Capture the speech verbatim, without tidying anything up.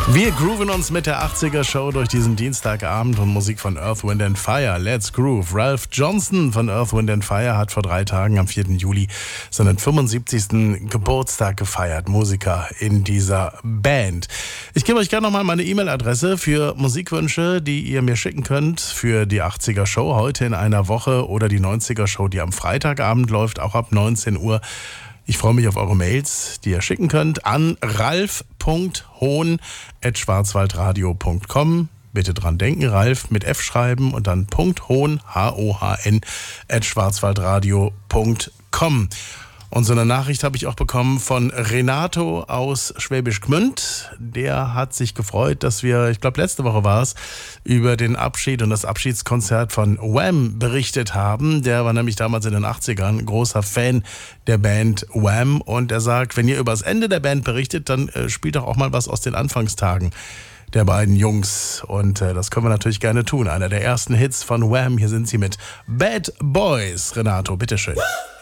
Wir grooven uns mit der achtziger-Show durch diesen Dienstagabend und Musik von Earth, Wind and Fire. Let's groove. Ralph Johnson von Earth, Wind and Fire hat vor drei Tagen am vierten Juli seinen fünfundsiebzigsten Geburtstag gefeiert. Musiker in dieser Band. Ich gebe euch gerne nochmal meine E-Mail-Adresse für Musikwünsche, die ihr mir schicken könnt für die achtziger-Show heute in einer Woche oder die neunziger-Show, die am Freitagabend läuft, auch ab neunzehn Uhr. Ich freue mich auf eure Mails, die ihr schicken könnt an ralf punkt hohn at schwarzwaldradio punkt com. Bitte dran denken, Ralf mit F schreiben und dann .hohn, H O H N, at schwarzwaldradio punkt com. Und so eine Nachricht habe ich auch bekommen von Renato aus Schwäbisch Gmünd. Der hat sich gefreut, dass wir, ich glaube letzte Woche war es, über den Abschied und das Abschiedskonzert von Wham berichtet haben. Der war nämlich damals in den achtzigern großer Fan der Band Wham. Und er sagt, wenn ihr über das Ende der Band berichtet, dann äh, spielt doch auch mal was aus den Anfangstagen der beiden Jungs. Und äh, das können wir natürlich gerne tun. Einer der ersten Hits von Wham. Hier sind sie mit Bad Boys. Renato, bitteschön.